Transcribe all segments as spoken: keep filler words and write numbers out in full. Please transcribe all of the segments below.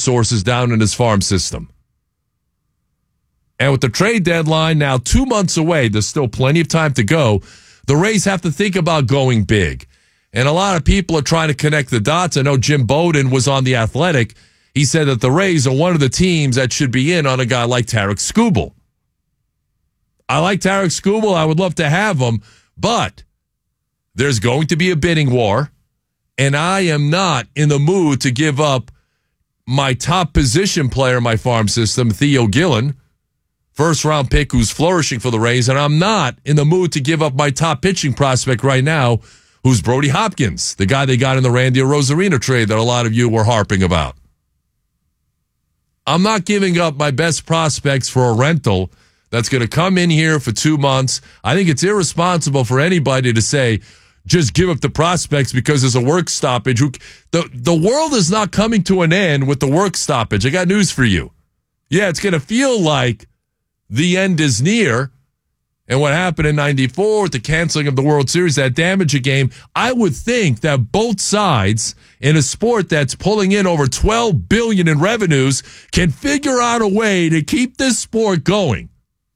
sources down in his farm system. And with the trade deadline now two months away, there's still plenty of time to go. The Rays have to think about going big. And a lot of people are trying to connect the dots. I know Jim Bowden was on The Athletic. He said that the Rays are one of the teams that should be in on a guy like Tarik Skubal. I like Tarik Skubal. I would love to have him, but there's going to be a bidding war, and I am not in the mood to give up my top position player in my farm system, Theo Gillen, first-round pick who's flourishing for the Rays, and I'm not in the mood to give up my top pitching prospect right now, who's Brody Hopkins, the guy they got in the Randy Arozarena trade that a lot of you were harping about. I'm not giving up my best prospects for a rental that's going to come in here for two months. I think it's irresponsible for anybody to say, just give up the prospects because there's a work stoppage. The, the world is not coming to an end with the work stoppage. I got news for you. Yeah, it's going to feel like the end is near. And what happened in ninety-four with the canceling of the World Series, that damaged a game, I would think that both sides in a sport that's pulling in over twelve billion dollars in revenues can figure out a way to keep this sport going.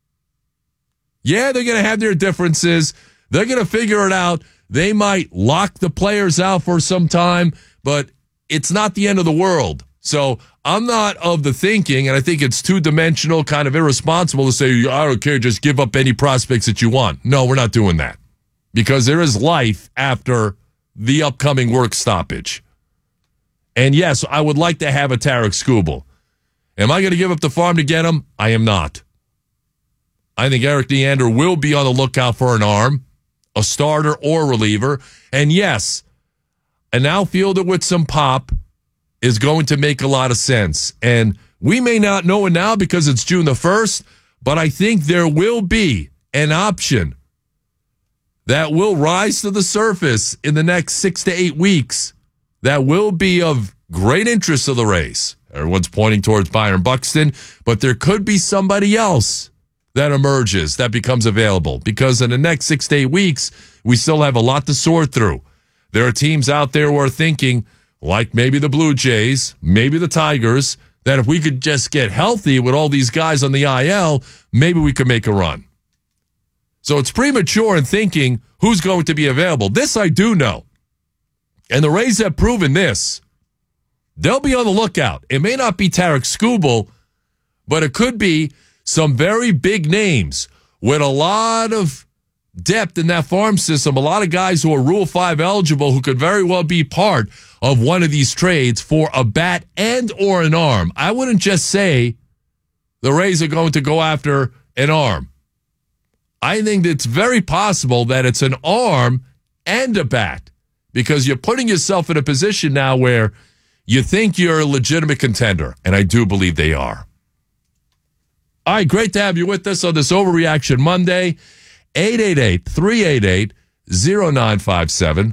Yeah, they're going to have their differences. They're going to figure it out. They might lock the players out for some time, but it's not the end of the world. So I'm not of the thinking, and I think it's two-dimensional, kind of irresponsible to say, I don't care, just give up any prospects that you want. No, we're not doing that because there is life after the upcoming work stoppage. And yes, I would like to have a Tarik Skubal. Am I going to give up the farm to get him? I am not. I think Eric Neander will be on the lookout for an arm, a starter or reliever. And yes, an outfielder with some pop is going to make a lot of sense. And we may not know it now because it's June the first, but I think there will be an option that will rise to the surface in the next six to eight weeks that will be of great interest to the Rays. Everyone's pointing towards Byron Buxton, but there could be somebody else that emerges, that becomes available. Because in the next six to eight weeks, we still have a lot to sort through. There are teams out there who are thinking, like maybe the Blue Jays, maybe the Tigers, that if we could just get healthy with all these guys on the I L, maybe we could make a run. So it's premature in thinking who's going to be available. This I do know. And the Rays have proven this. They'll be on the lookout. It may not be Tarik Skubal, but it could be some very big names with a lot of depth in that farm system, a lot of guys who are Rule five eligible who could very well be part of one of these trades for a bat and or an arm. I wouldn't just say the Rays are going to go after an arm. I think it's very possible that it's an arm and a bat because you're putting yourself in a position now where you think you're a legitimate contender, and I do believe they are. All right, great to have you with us on this Overreaction Monday. eight eight eight, three eight eight, zero nine five seven.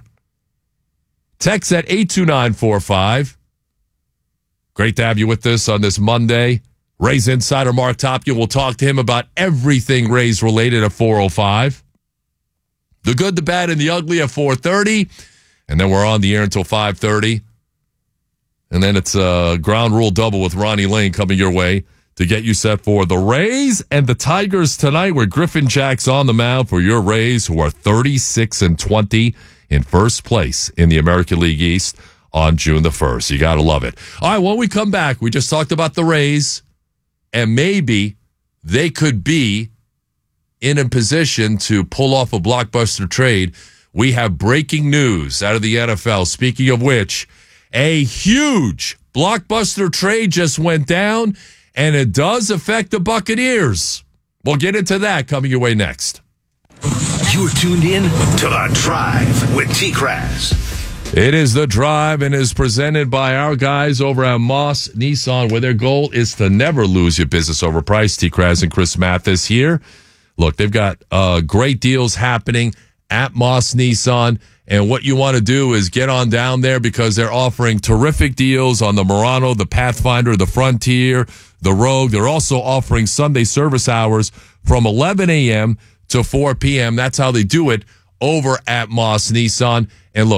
Text at eight two nine four five. Great to have you with us on this Monday. Rays insider Mark Topke will talk to him about everything Rays related at four oh five. The good, the bad, and the ugly at four thirty. And then we're on the air until five thirty. And then it's a ground rule double with Ronnie Lane coming your way to get you set for the Rays and the Tigers tonight, where Griffin Jack's on the mound for your Rays, who are thirty-six and twenty in first place in the American League East on June the first. You got to love it. All right, when we come back, we just talked about the Rays, and maybe they could be in a position to pull off a blockbuster trade. We have breaking news out of the N F L. Speaking of which, a huge blockbuster trade just went down, and it does affect the Buccaneers. We'll get into that coming your way next. You're tuned in to The Drive with T-Kraz. It is The Drive and is presented by our guys over at Moss Nissan, where their goal is to never lose your business over price. T-Kraz and Chris Mathis here. Look, they've got uh, great deals happening at Moss Nissan. And what you want to do is get on down there because they're offering terrific deals on the Murano, the Pathfinder, the Frontier, the Rogue. They're also offering Sunday service hours from eleven a.m. to four p.m. That's how they do it over at Moss Nissan. And look,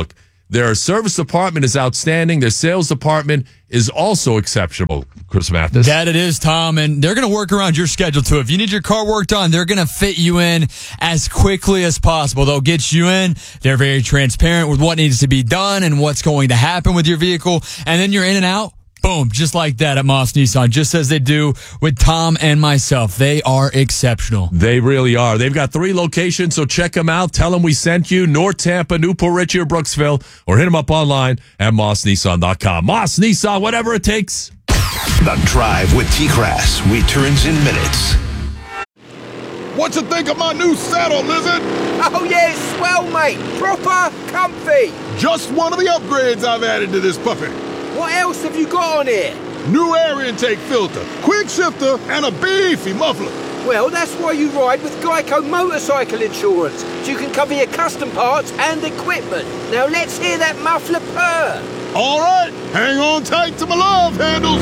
Their service department is outstanding. Their sales department is also exceptional, Chris Mathis. That it is, Tom, and they're going to work around your schedule, too. If you need your car worked on, they're going to fit you in as quickly as possible. They'll get you in. They're very transparent with what needs to be done and what's going to happen with your vehicle, and then you're in and out. Boom, just like that at Moss Nissan, just as they do with Tom and myself. They are exceptional. They really are. They've got three locations, so check them out. Tell them we sent you, North Tampa, Newport Richie, or Brooksville, or hit them up online at moss nissan dot com. Moss Nissan, whatever it takes. The Drive with T-Crass returns in minutes. What you think of my new saddle, Lizard? Oh yeah, it's swell, mate. Proper comfy. Just one of the upgrades I've added to this puppy. What else have you got on here? New air intake filter, quick shifter, and a beefy muffler. Well, that's why you ride with Geico Motorcycle Insurance, so you can cover your custom parts and equipment. Now let's hear that muffler purr. All right, hang on tight to my love handles.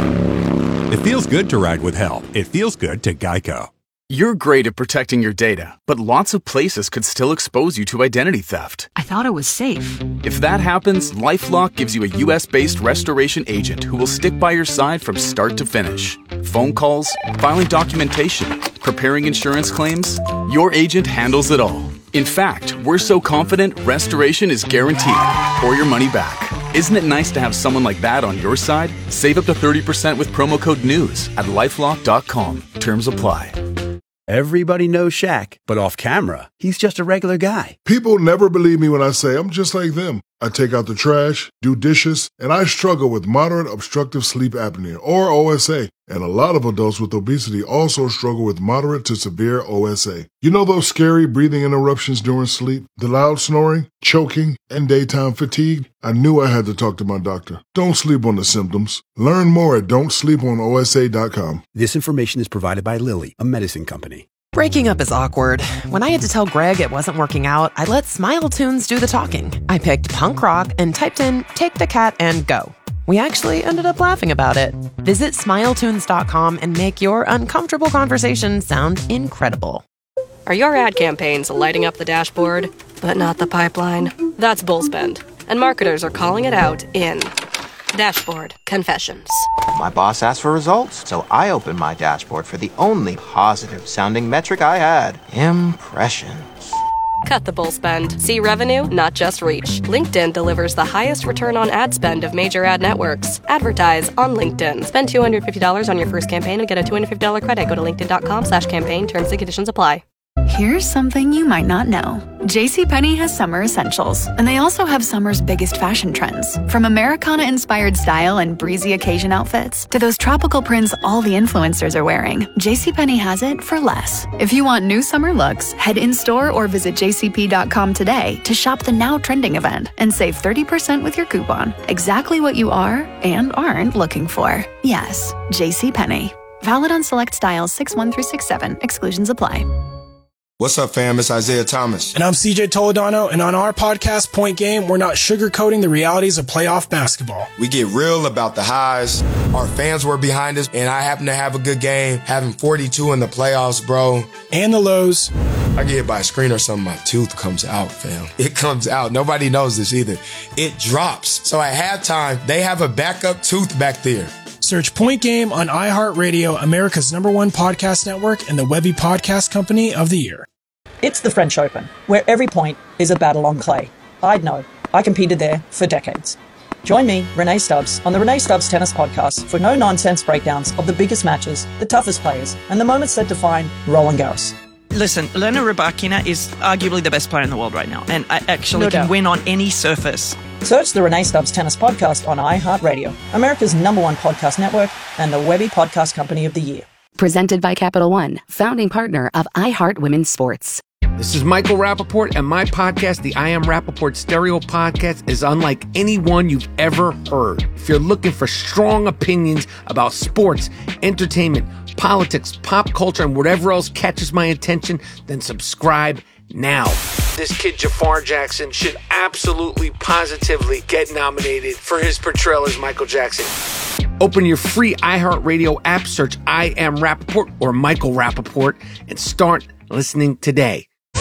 It feels good to ride with help. It feels good to Geico. You're great at protecting your data, but lots of places could still expose you to identity theft. I thought it was safe. If that happens, LifeLock gives you a U S-based restoration agent who will stick by your side from start to finish. Phone calls, filing documentation, preparing insurance claims, your agent handles it all. In fact, we're so confident restoration is guaranteed or your money back. Isn't it nice to have someone like that on your side? Save up to thirty percent with promo code NEWS at lifelock dot com. Terms apply. Everybody knows Shaq, but off camera, he's just a regular guy. People never believe me when I say I'm just like them. I take out the trash, do dishes, and I struggle with moderate obstructive sleep apnea, or O S A. And a lot of adults with obesity also struggle with moderate to severe O S A. You know those scary breathing interruptions during sleep, the loud snoring, choking, and daytime fatigue? I knew I had to talk to my doctor. Don't sleep on the symptoms. Learn more at don't sleep on O S A dot com. This information is provided by Lilly, a medicine company. Breaking up is awkward. When I had to tell Greg it wasn't working out, I let Smile Tunes do the talking. I picked punk rock and typed in "Take the Cat and Go." We actually ended up laughing about it. Visit smile tunes dot com and make your uncomfortable conversation sound incredible. Are your ad campaigns lighting up the dashboard, but not the pipeline? That's Bullspend, and marketers are calling it out in Dashboard Confessions. My boss asked for results, so I opened my dashboard for the only positive-sounding metric I had, impressions. Cut the bull spend. See revenue, not just reach. LinkedIn delivers the highest return on ad spend of major ad networks. Advertise on LinkedIn. Spend two hundred fifty dollars on your first campaign and get a two hundred fifty dollars credit. Go to linkedin.com slash campaign. Terms and conditions apply. Here's something you might not know. JCPenney has summer essentials, and they also have summer's biggest fashion trends. From Americana-inspired style and breezy occasion outfits to those tropical prints all the influencers are wearing, JCPenney has it for less. If you want new summer looks, head in-store or visit j c p dot com today to shop the now trending event and save thirty percent with your coupon. Exactly what you are and aren't looking for. Yes, JCPenney. Valid on select styles six one through six seven. Exclusions apply. What's up, fam? It's Isaiah Thomas. And I'm C J Toledano, and on our podcast, Point Game, we're not sugarcoating the realities of playoff basketball. We get real about the highs. Our fans were behind us, and I happen to have a good game, having forty-two in the playoffs, bro. And the lows. I get hit by a screen or something, my tooth comes out, fam. It comes out. Nobody knows this either. It drops. So at halftime, they have a backup tooth back there. Search Point Game on iHeartRadio, America's number one podcast network, and the Webby Podcast Company of the Year. It's the French Open, where every point is a battle on clay. I'd know. I competed there for decades. Join me, Renee Stubbs, on the Renee Stubbs Tennis Podcast for no-nonsense breakdowns of the biggest matches, the toughest players, and the moments that define Roland Garros. Listen, Elena Rybakina is arguably the best player in the world right now, and I actually No can doubt. win on any surface. Search the Renee Stubbs Tennis Podcast on iHeartRadio, America's number one podcast network, and the Webby Podcast Company of the Year. Presented by Capital One, founding partner of iHeart Women's Sports. This is Michael Rappaport, and my podcast, the I Am Rappaport Stereo Podcast, is unlike any one you've ever heard. If you're looking for strong opinions about sports, entertainment, politics, pop culture, and whatever else catches my attention, then subscribe now. This kid Jafar Jackson should absolutely, positively get nominated for his portrayal as Michael Jackson. Open your free iHeartRadio app, search I Am Rappaport or Michael Rappaport, and start listening today.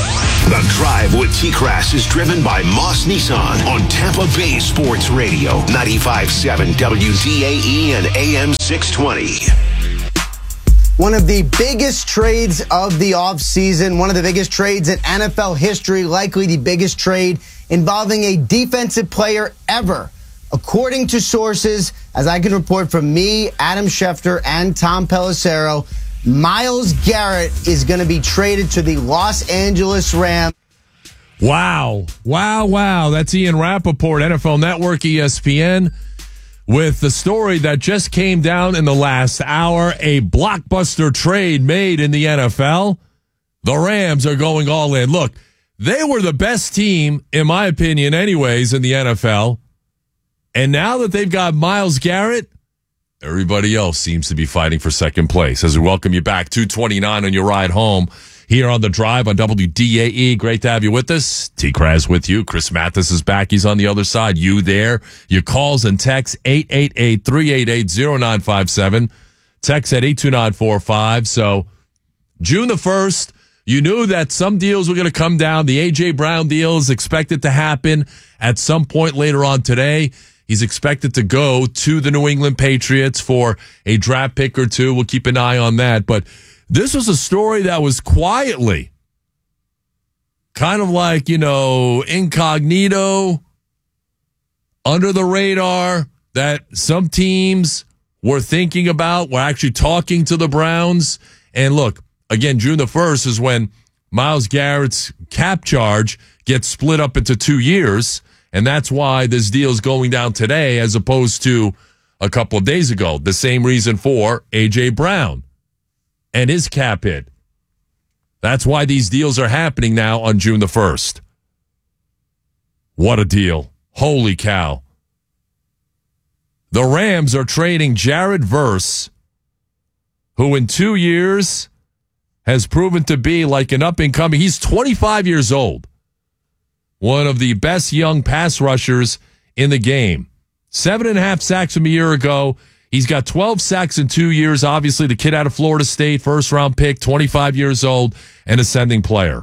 The Drive with T-Crass is driven by Moss Nissan on Tampa Bay Sports Radio, ninety-five point seven W D A E and A M six twenty. One of the biggest trades of the offseason, one of the biggest trades in N F L history, likely the biggest trade involving a defensive player ever. According to sources, as I can report from me, Adam Schefter, and Tom Pelissero, Myles Garrett is going to be traded to the Los Angeles Rams. Wow. Wow, wow. That's Ian Rappaport, N F L Network, E S P N, with the story that just came down in the last hour. A blockbuster trade made in the N F L. The Rams are going all in. Look, they were the best team, in my opinion, anyways, in the N F L. And now that they've got Myles Garrett, everybody else seems to be fighting for second place. As we welcome you back, two twenty-nine on your ride home here on The Drive on W D A E. Great to have you with us. T-Kraz with you. Chris Mathis is back. He's on the other side. You there. Your calls and texts, eight eight eight, three eight eight, zero nine five seven. Text at eight two nine four five. So June the first, you knew that some deals were going to come down. The A J. Brown deal is expected to happen at some point later on today. He's expected to go to the New England Patriots for a draft pick or two. We'll keep an eye on that. But this was a story that was quietly, kind of like, you know, incognito, under the radar, that some teams were thinking about, were actually talking to the Browns. And look, again, June the first is when Myles Garrett's cap charge gets split up into two years. And that's why this deal is going down today as opposed to a couple of days ago. The same reason for A J. Brown and his cap hit. That's why these deals are happening now on June the first. What a deal. Holy cow. The Rams are trading Jared Verse, who in two years has proven to be like an up-and-coming. He's twenty-five years old. One of the best young pass rushers in the game. Seven and a half sacks from a year ago. He's got twelve sacks in two years. Obviously, the kid out of Florida State, first-round pick, twenty-five years old, and ascending player.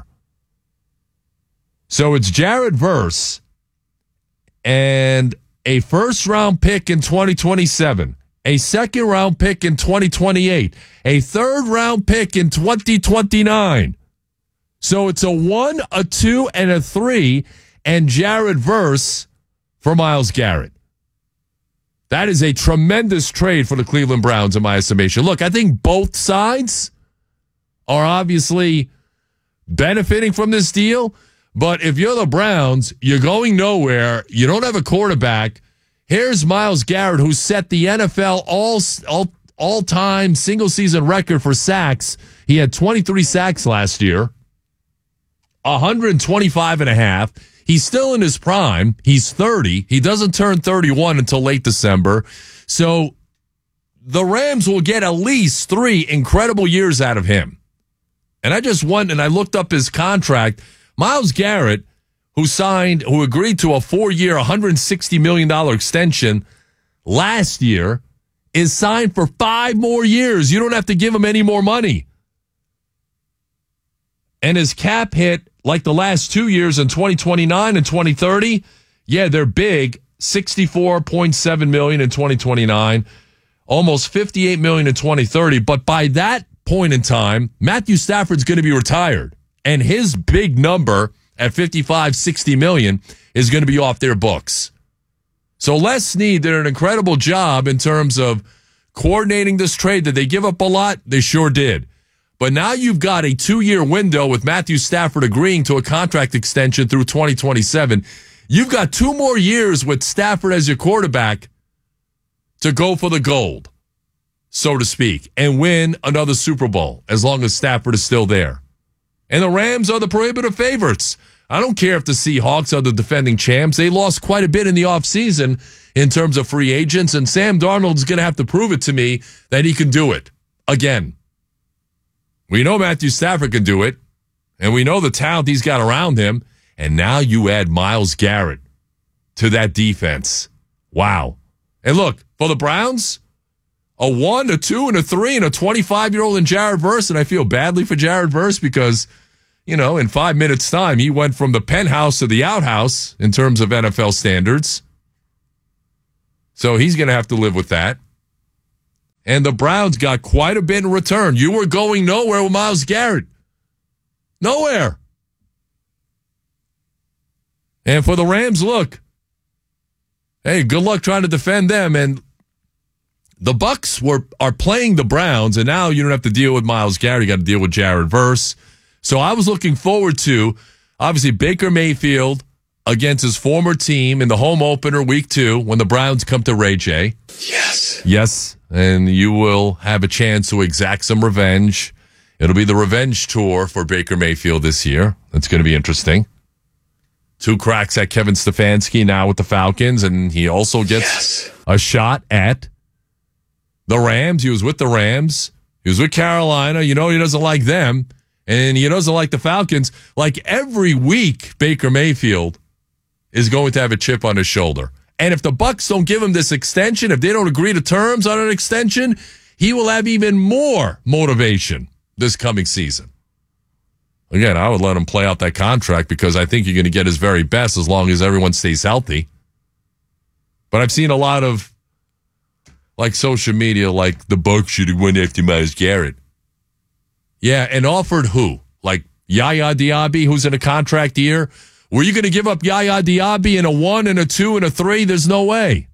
So it's Jared Verse and a first-round pick in twenty twenty-seven, a second-round pick in twenty twenty-eight, a third-round pick in twenty twenty-nine. So it's a one, a two, and a three, and Jared Verse for Myles Garrett. That is a tremendous trade for the Cleveland Browns, in my estimation. Look, I think both sides are obviously benefiting from this deal, but if you're the Browns, you're going nowhere. You don't have a quarterback. Here's Myles Garrett, who set the N F L all, all, all-time single-season record for sacks. He had twenty-three sacks last year. one twenty-five and a half. He's still in his prime. He's thirty. He doesn't turn thirty-one until late December. So the Rams will get at least three incredible years out of him. And I just went and I looked up his contract. Myles Garrett, who signed, who agreed to a four-year, one hundred sixty million dollars extension last year, is signed for five more years. You don't have to give him any more money. And his cap hit, like the last two years in twenty twenty-nine and twenty thirty, yeah, they're big. sixty-four point seven million dollars in twenty twenty-nine, almost fifty-eight million dollars in twenty thirty. But by that point in time, Matthew Stafford's going to be retired. And his big number at fifty-five, sixty million dollars is going to be off their books. So Les Snead did an incredible job in terms of coordinating this trade. Did they give up a lot? They sure did. But now you've got a two-year window with Matthew Stafford agreeing to a contract extension through twenty twenty-seven. You've got two more years with Stafford as your quarterback to go for the gold, so to speak, and win another Super Bowl as long as Stafford is still there. And the Rams are the prohibitive favorites. I don't care if the Seahawks are the defending champs. They lost quite a bit in the offseason in terms of free agents, and Sam Darnold's going to have to prove it to me that he can do it again. We know Matthew Stafford can do it, and we know the talent he's got around him, and now you add Myles Garrett to that defense. Wow. And look, for the Browns, a one, a two, and a three, and a twenty-five-year-old in Jared Verse, and I feel badly for Jared Verse because, you know, in five minutes' time, he went from the penthouse to the outhouse in terms of N F L standards. So he's going to have to live with that. And the Browns got quite a bit in return. You were going nowhere with Myles Garrett. Nowhere. And for the Rams, look, hey, good luck trying to defend them. And the Bucs were are playing the Browns, and now you don't have to deal with Myles Garrett. You got to deal with Jared Verse. So I was looking forward to, obviously, Baker Mayfield against his former team in the home opener week two when the Browns come to Ray J. Yes. Yes, and you will have a chance to exact some revenge. It'll be the revenge tour for Baker Mayfield this year. That's going to be interesting. Two cracks at Kevin Stefanski now with the Falcons, and he also gets yes. a shot at the Rams. He was with the Rams. He was with Carolina. You know he doesn't like them, and he doesn't like the Falcons. Like every week, Baker Mayfield is going to have a chip on his shoulder. And if the Bucs don't give him this extension, if they don't agree to terms on an extension, he will have even more motivation this coming season. Again, I would let him play out that contract because I think you're going to get his very best as long as everyone stays healthy. But I've seen a lot of, like, social media, like, the Bucs should have went after Myles Garrett. Yeah, and offered who? Like, Yaya Diaby, who's in a contract year? Were you going to give up Yaya Diaby in a one and a two and a three? There's no way.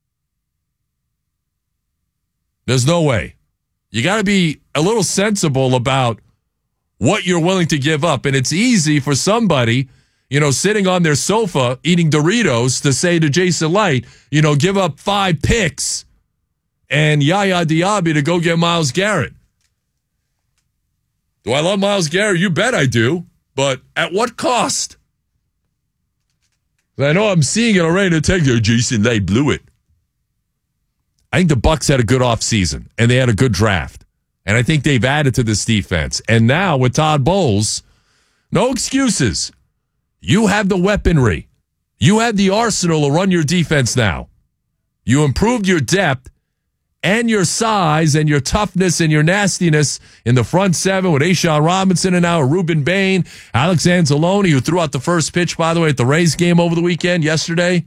There's no way. You got to be a little sensible about what you're willing to give up. And it's easy for somebody, you know, sitting on their sofa eating Doritos to say to Jason Light, you know, give up five picks and Yaya Diaby to go get Myles Garrett. Do I love Myles Garrett? You bet I do. But at what cost? I know I'm seeing it already in the text. Jason Light blew it. I think the Bucs had a good offseason, and they had a good draft. And I think they've added to this defense. And now with Todd Bowles, no excuses. You have the weaponry. You have the arsenal to run your defense now. You improved your depth and your size and your toughness and your nastiness in the front seven with Ashawn Robinson and now Reuben Bain, Alex Anzalone, who threw out the first pitch, by the way, at the Rays game over the weekend, yesterday.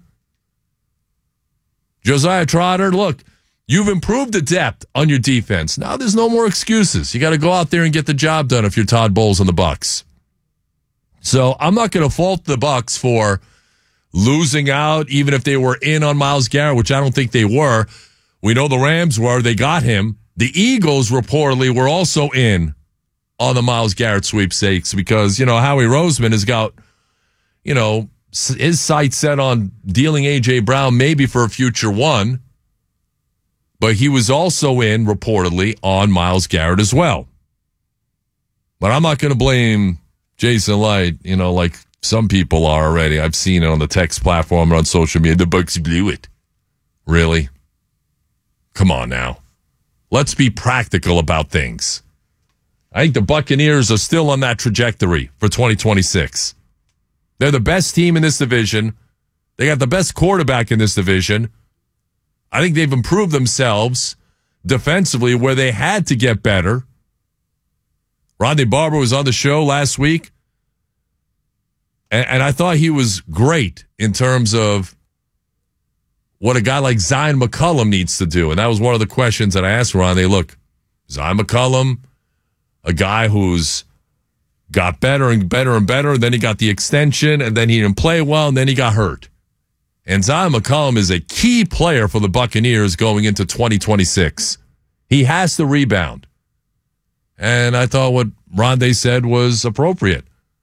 Josiah Trotter, look, you've improved the depth on your defense. Now there's no more excuses. You got to go out there and get the job done if you're Todd Bowles and the Bucs. So I'm not going to fault the Bucs for losing out, even if they were in on Myles Garrett, which I don't think they were. We know the Rams were. They got him. The Eagles reportedly were also in on the Myles Garrett sweepstakes because, you know, Howie Roseman has got, you know, his sights set on dealing A J. Brown maybe for a future one. But he was also in, reportedly, on Myles Garrett as well. But I'm not going to blame Jason Light, you know, like some people are already. I've seen it on the text platform and on social media. The Bucs blew it. Really? Come on now. Let's be practical about things. I think the Buccaneers are still on that trajectory for twenty twenty-six. They're the best team in this division. They got the best quarterback in this division. I think they've improved themselves defensively where they had to get better. Rodney Barber was on the show last week, and, and I thought he was great in terms of what a guy like Zion McCollum needs to do. And that was one of the questions that I asked Rodney. Look, Zion McCollum, a guy who's got better and better and better, and then he got the extension, and then he didn't play well, and then he got hurt. And Zion McCollum is a key player for the Buccaneers going into twenty twenty-six. He has to rebound. And I thought what Rondé said was appropriate.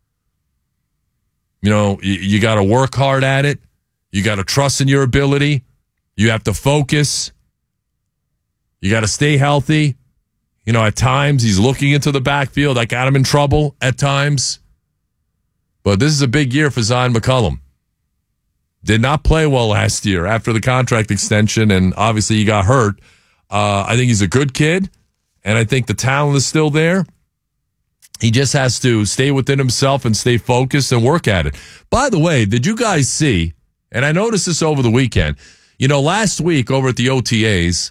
You know, you, you got to work hard at it. You got to trust in your ability. You have to focus. You got to stay healthy. You know, at times he's looking into the backfield. That got him in trouble at times. But this is a big year for Zion McCollum. Did not play well last year after the contract extension, and obviously he got hurt. Uh, I think he's a good kid, and I think the talent is still there. He just has to stay within himself and stay focused and work at it. By the way, did you guys see, and I noticed this over the weekend, you know, last week over at the O T As,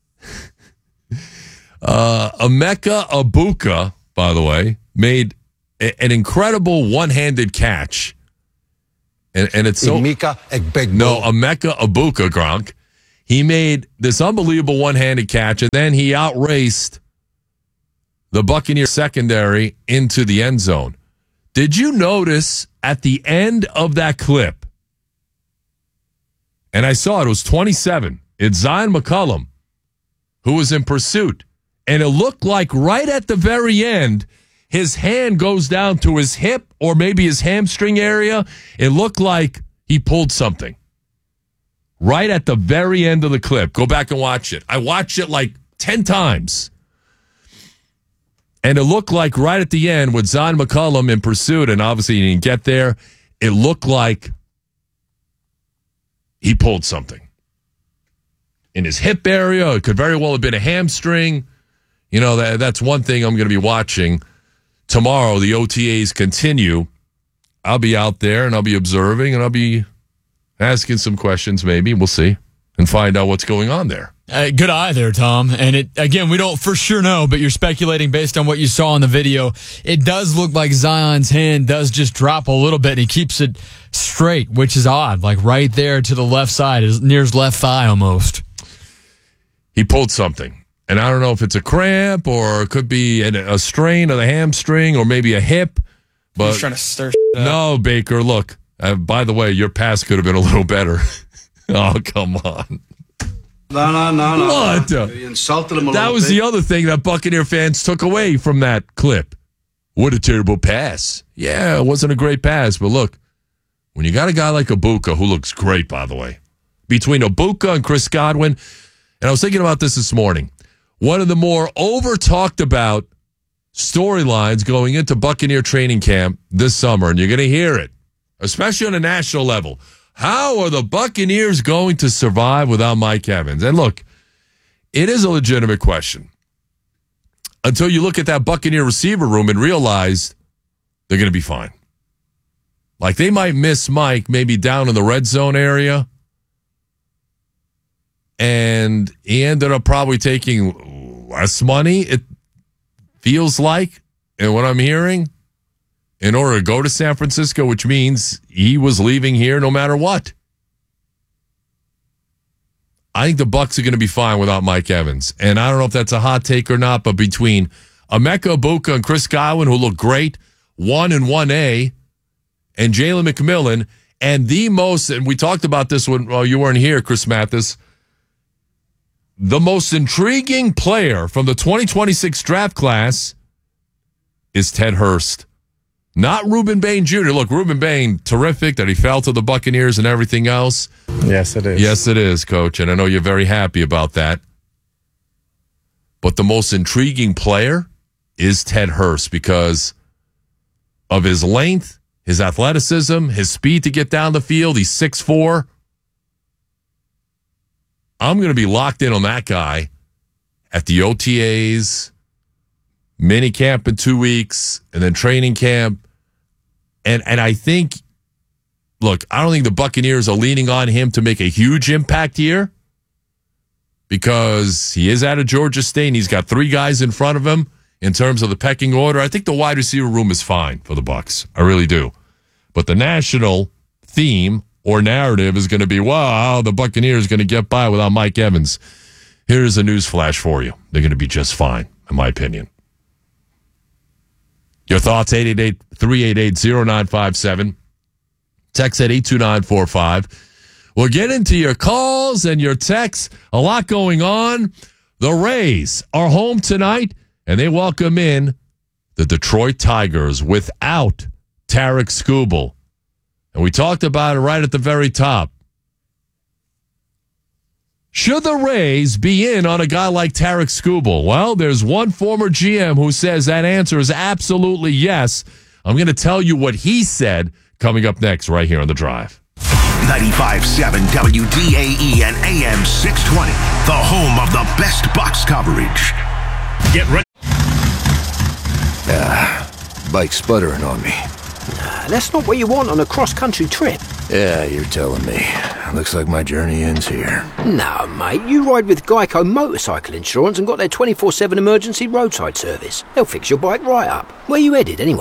uh, Emeka Egbuka, by the way, made a, an incredible one-handed catch. And, and it's so... Emeka Egbegbor. No, Emeka Egbuka, Gronk. He made this unbelievable one-handed catch, and then he outraced the Buccaneer secondary into the end zone. Did you notice at the end of that clip, and I saw it, it was twenty-seven, it's Zion McCollum who was in pursuit, and it looked like right at the very end, his hand goes down to his hip or maybe his hamstring area. It looked like he pulled something. Right at the very end of the clip. Go back and watch it. I watched it like ten times. And it looked like right at the end with Zion McCollum in pursuit, and obviously he didn't get there, it looked like he pulled something. In his hip area, it could very well have been a hamstring. You know, that that's one thing I'm going to be watching. Tomorrow, the O T As continue. I'll be out there, and I'll be observing, and I'll be asking some questions maybe. We'll see, and find out what's going on there. Uh, good eye there, Tom. And it again, we don't for sure know, but you're speculating based on what you saw in the video. It does look like Zion's hand does just drop a little bit, and he keeps it straight, which is odd, like right there to the left side, near his left thigh almost. He pulled something, and I don't know if it's a cramp or it could be a strain of the hamstring or maybe a hip. But He's trying to stir shit up. No, Baker, look, uh, by the way, your pass could have been a little better. Oh, come on. No, no, no, no. What? You insulted him a That little was bit. the other thing that Buccaneer fans took away from that clip. What a terrible pass. Yeah, it wasn't a great pass, but look, when you got a guy like Egbuka, who looks great, by the way, between Egbuka and Chris Godwin, and I was thinking about this this morning, one of the more over-talked about storylines going into Buccaneer training camp this summer, and you're going to hear it, especially on a national level. How are the Buccaneers going to survive without Mike Evans? And look, it is a legitimate question. Until you look at that Buccaneer receiver room and realize they're going to be fine. Like they might miss Mike maybe down in the red zone area. And he ended up probably taking less money, it feels like, and what I'm hearing, in order to go to San Francisco, which means he was leaving here no matter what. I think the Bucs are going to be fine without Mike Evans. And I don't know if that's a hot take or not, but between Emeka Egbuka and Chris Godwin, who look great, one and one A, and Jalen McMillan, and the most, and we talked about this when well, you weren't here, Chris Mathis, the most intriguing player from the twenty twenty-six draft class is Ted Hurst. Not Reuben Bain Junior Look, Reuben Bain, terrific that he fell to the Buccaneers and everything else. Yes, it is. Yes, it is, Coach, and I know you're very happy about that. But the most intriguing player is Ted Hurst because of his length, his athleticism, his speed to get down the field. He's six foot four. I'm going to be locked in on that guy at the O T As, mini camp in two weeks, and then training camp. And and I think, look, I don't think the Buccaneers are leaning on him to make a huge impact here because he is out of Georgia State and he's got three guys in front of him in terms of the pecking order. I think the wide receiver room is fine for the Bucs. I really do. But the national theme or narrative is going to be, wow, the Buccaneers are going to get by without Mike Evans. Here's a news flash for you. They're going to be just fine, in my opinion. Your thoughts, eight eight eight, three eight eight, zero nine five seven. Text at eight two nine four five. We'll get into your calls and your texts. A lot going on. The Rays are home tonight, and they welcome in the Detroit Tigers without Tarek Skubal. And we talked about it right at the very top. Should the Rays be in on a guy like Tarek Skubal? Well, there's one former G M who says that answer is absolutely yes. I'm going to tell you what he said coming up next right here on The Drive. ninety-five point seven W D A E and A M six twenty, the home of the best Bucs coverage. Get ready. Ah, bike's sputtering on me. Nah, that's not what you want on a cross-country trip. Yeah, you're telling me. Looks like my journey ends here. No, mate, you ride with Geico Motorcycle Insurance and got their twenty-four seven emergency roadside service. They'll fix your bike right up. Where you headed, anyways?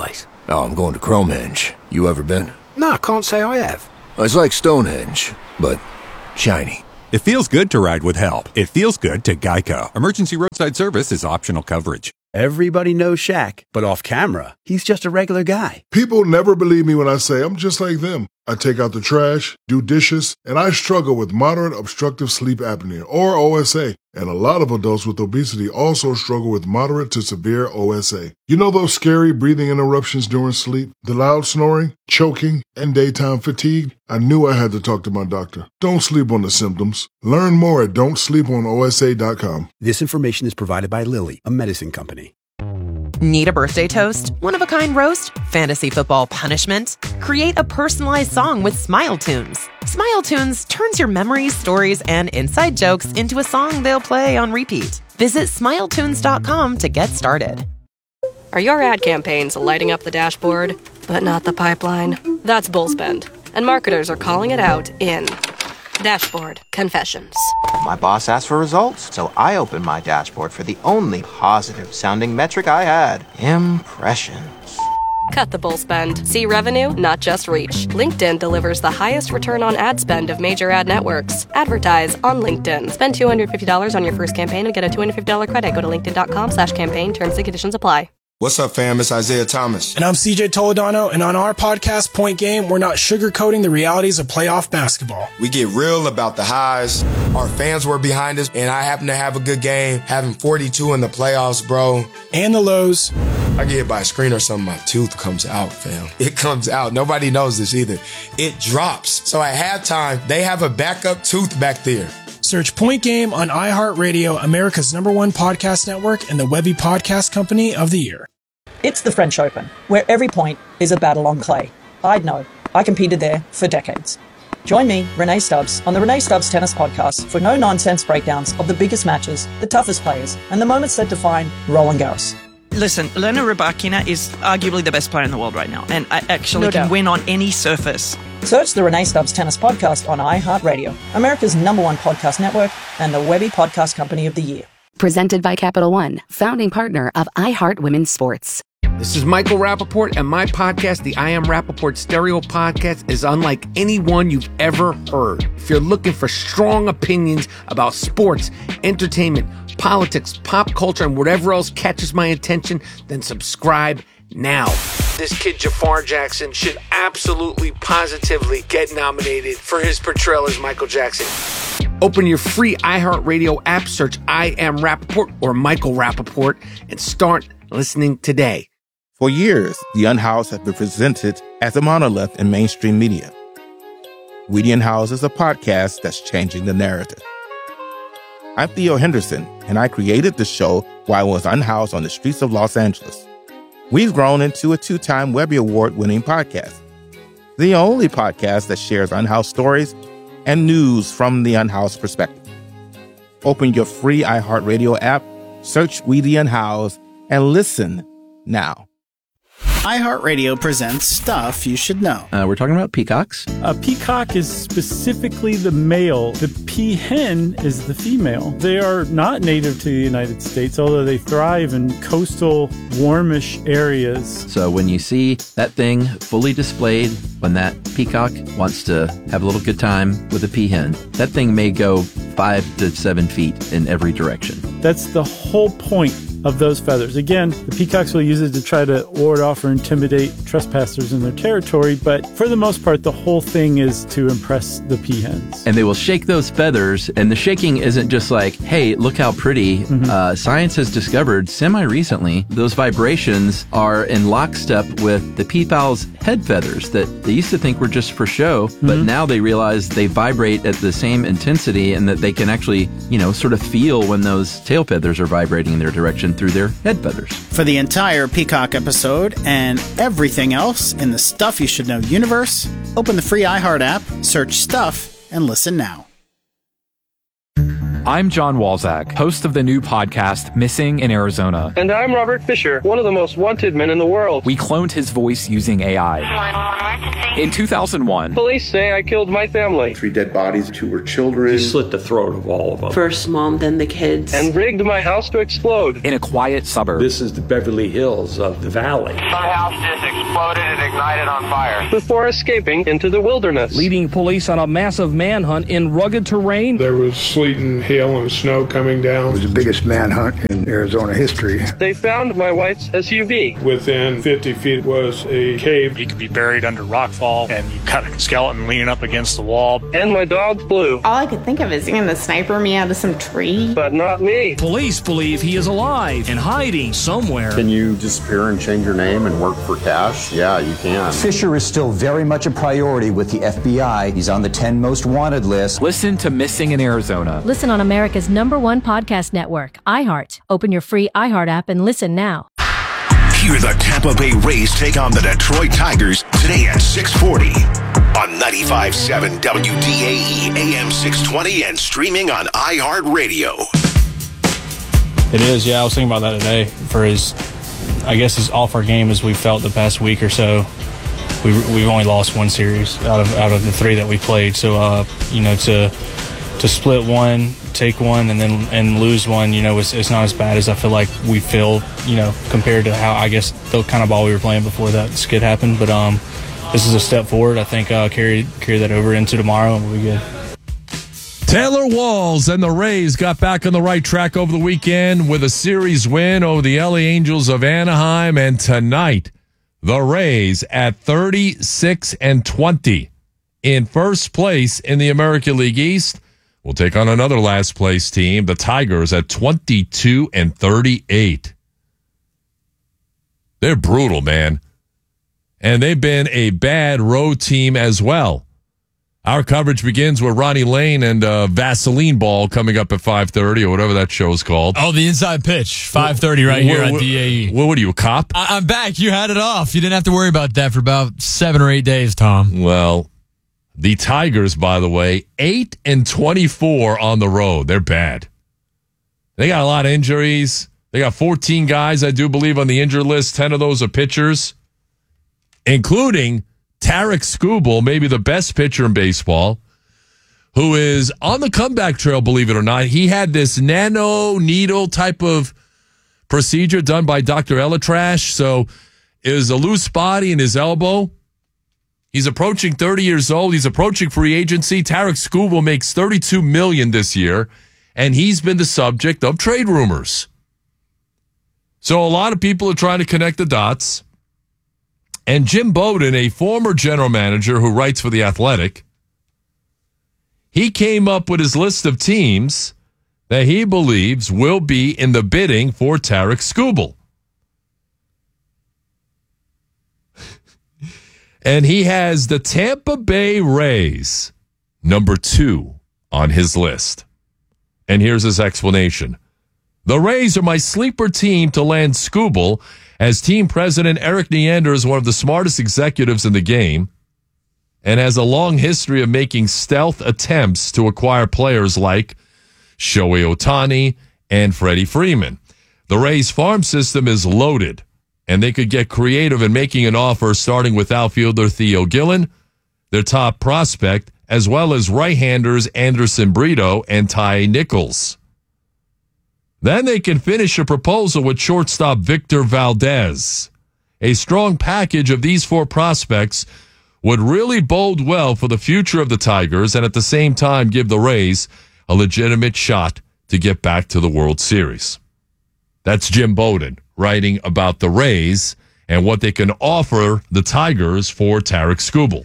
Oh, I'm going to Chromehenge. You ever been? No, I can't say I have. It's like Stonehenge, but shiny. It feels good to ride with help. It feels good to Geico. Emergency roadside service is optional coverage. Everybody knows Shaq, but off camera, he's just a regular guy. People never believe me when I say I'm just like them. I take out the trash, do dishes, and I struggle with moderate obstructive sleep apnea, or O S A. And a lot of adults with obesity also struggle with moderate to severe O S A. You know those scary breathing interruptions during sleep, the loud snoring, choking, and daytime fatigue? I knew I had to talk to my doctor. Don't sleep on the symptoms. Learn more at don't sleep on O S A dot com. This information is provided by Lilly, a medicine company. Need a birthday toast? One-of-a-kind roast? Fantasy football punishment? Create a personalized song with Smile Tunes. Smile Tunes turns your memories, stories, and inside jokes into a song they'll play on repeat. Visit smile tunes dot com to get started. Are your ad campaigns lighting up the dashboard, but not the pipeline? That's Bullspend, and marketers are calling it out in Dashboard Confessions. My boss asked for results, so I opened my dashboard for the only positive sounding metric I had: impressions. Cut the bull spend. See revenue, not just reach. LinkedIn delivers the highest return on ad spend of major ad networks. Advertise on LinkedIn. Spend two hundred fifty dollars on your first campaign and get a two hundred fifty dollars credit. Go to linkedin.com slash campaign. Terms and conditions apply. What's up, fam? It's Isaiah Thomas. And I'm C J Toledano, and on our podcast, Point Game, we're not sugarcoating the realities of playoff basketball. We get real about the highs. Our fans were behind us, and I happen to have a good game, having forty-two in the playoffs, bro. And the lows. I get hit by a screen or something, my tooth comes out, fam. It comes out. Nobody knows this either. It drops. So at halftime, they have a backup tooth back there. Search Point Game on iHeartRadio, America's number one podcast network, and the Webby Podcast Company of the Year. It's the French Open, where every point is a battle on clay. I'd know. I competed there for decades. Join me, Renee Stubbs, on the Renee Stubbs Tennis Podcast for no-nonsense breakdowns of the biggest matches, the toughest players, and the moments that define Roland Garros. Listen, Elena Rybakina is arguably the best player in the world right now, and I actually No can doubt. win on any surface. Search the Renee Stubbs Tennis Podcast on iHeartRadio, America's number one podcast network, and the Webby Podcast Company of the Year. Presented by Capital One, founding partner of iHeart Women's Sports. This is Michael Rappaport, and my podcast, the I Am Rappaport Stereo Podcast, is unlike any one you've ever heard. If you're looking for strong opinions about sports, entertainment, politics, pop culture, and whatever else catches my attention, then subscribe now. This kid Jafar Jackson should absolutely, positively get nominated for his portrayal as Michael Jackson. Open your free iHeartRadio app, search I Am Rappaport or Michael Rappaport, and start listening today. For years, The Unhoused has been presented as a monolith in mainstream media. We The Unhoused is a podcast that's changing the narrative. I'm Theo Henderson, and I created the show while I was unhoused on the streets of Los Angeles. We've grown into a two-time Webby Award-winning podcast, the only podcast that shares unhoused stories and news from the unhoused perspective. Open your free iHeartRadio app, search We The Unhoused, and listen now. iHeartRadio presents Stuff You Should Know. Uh, we're talking about peacocks. A peacock is specifically the male. The peahen is the female. They are not native to the United States, although they thrive in coastal, warmish areas. So when you see that thing fully displayed, when that peacock wants to have a little good time with a peahen, that thing may go five to seven feet in every direction. That's the whole point of those feathers. Again, the peacocks will use it to try to ward off or intimidate trespassers in their territory, but for the most part, the whole thing is to impress the peahens. And they will shake those feathers, and the shaking isn't just like, hey, look how pretty. Mm-hmm. Uh, science has discovered semi-recently those vibrations are in lockstep with the peafowl's head feathers that they used to think were just for show, mm-hmm. but now they realize they vibrate at the same intensity and that they can actually, you know, sort of feel when those tail feathers are vibrating in their direction through their head feathers. For the entire Peacock episode and everything else in the Stuff You Should Know universe, open the free iHeart app, search Stuff, and listen now. I'm John Walzak, host of the new podcast, Missing in Arizona. And I'm Robert Fisher, one of the most wanted men in the world. We cloned his voice using A I. In two thousand one, police say I killed my family. Three dead bodies, two were children. You slit the throat of all of them. First mom, then the kids. And rigged my house to explode. In a quiet suburb. This is the Beverly Hills of the valley. Some house just exploded and ignited on fire. Before escaping into the wilderness. Leading police on a massive manhunt in rugged terrain. There was sleet and hail and snow coming down. It was the biggest manhunt in Arizona history. They found my wife's S U V. Within fifty feet was a cave. He could be buried under rockfall, and you cut a skeleton leaning up against the wall. And my dog Blue. All I could think of is going to sniper me out of some tree. But not me. Police believe he is alive and hiding somewhere. Can you disappear and change your name and work for cash? Yeah, you can. Fisher is still very much a priority with the F B I. He's on the ten most wanted list. Listen to Missing in Arizona. Listen on America's number one podcast network, iHeart. Open your free iHeart app and listen now. Hear the Tampa Bay Rays take on the Detroit Tigers today at six forty on ninety-five point seven W D A E A M six twenty and streaming on iHeartRadio. It is, yeah. I was thinking about that today. For his, I guess his off our game as we felt the past week or so. We we've only lost one series out of out of the three that we played. So uh, you know, to to split one, take one, and then and lose one, you know, it's, it's not as bad as I feel like we feel, you know, compared to how I guess the kind of ball we were playing before that skid happened. But um, this is a step forward. I think uh, carry carry that over into tomorrow and we'll be good. Taylor Walls and the Rays got back on the right track over the weekend with a series win over the L A Angels of Anaheim, and tonight the Rays at thirty-six and twenty in first place in the American League East will take on another last place team, the Tigers, at twenty-two and thirty-eight. They're brutal, man. And they've been a bad road team as well. Our coverage begins with Ronnie Lane and uh, Vaseline Ball coming up at five thirty or whatever that show's called. Oh, the Inside Pitch, five thirty right what, here on what, D A E. What, what are you, a cop? I, I'm back. You had it off. You didn't have to worry about that for about seven or eight days, Tom. Well, the Tigers, by the way, eight and twenty-four on the road. They're bad. They got a lot of injuries. They got fourteen guys, I do believe, on the injured list. ten of those are pitchers, including Tarek Skubal, maybe the best pitcher in baseball, who is on the comeback trail, believe it or not. He had this nano needle type of procedure done by Doctor Elatrash, so it was a loose body in his elbow. He's approaching thirty years old. He's approaching free agency. Tarek Skubal makes thirty-two million dollars this year, and he's been the subject of trade rumors. So a lot of people are trying to connect the dots. And Jim Bowden, a former general manager who writes for The Athletic, he came up with his list of teams that he believes will be in the bidding for Tarek Skubal. And he has the Tampa Bay Rays, number two on his list. And here's his explanation. The Rays are my sleeper team to land Skubal, as team president Eric Neander is one of the smartest executives in the game and has a long history of making stealth attempts to acquire players like Shohei Ohtani and Freddie Freeman. The Rays farm system is loaded, and they could get creative in making an offer starting with outfielder Theo Gillen, their top prospect, as well as right-handers Anderson Brito and Ty Nichols. Then they can finish a proposal with shortstop Victor Valdez. A strong package of these four prospects would really bode well for the future of the Tigers and at the same time give the Rays a legitimate shot to get back to the World Series. That's Jim Bowden writing about the Rays and what they can offer the Tigers for Tarek Skubal.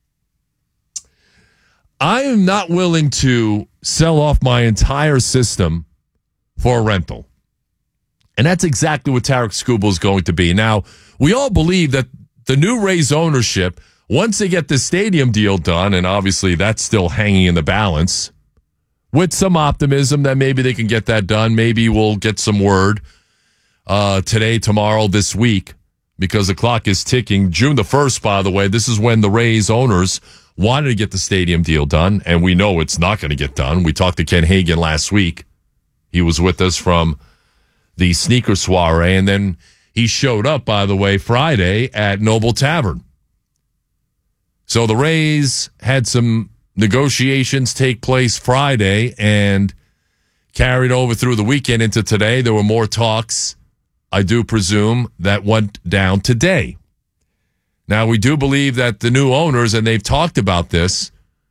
I am not willing to sell off my entire system for a rental. And that's exactly what Tarek Skubal is going to be. Now, we all believe that the new Rays ownership, once they get the stadium deal done, and obviously that's still hanging in the balance, with some optimism that maybe they can get that done. Maybe we'll get some word uh, today, tomorrow, this week, because the clock is ticking. June the first, by the way, this is when the Rays owners wanted to get the stadium deal done, and we know it's not going to get done. We talked to Ken Hagan last week. He was with us from the sneaker soiree, and then he showed up, by the way, Friday at Noble Tavern. So the Rays had some negotiations take place Friday and carried over through the weekend into today. There were more talks, I do presume, that went down today. Now, we do believe that the new owners, and they've talked about this,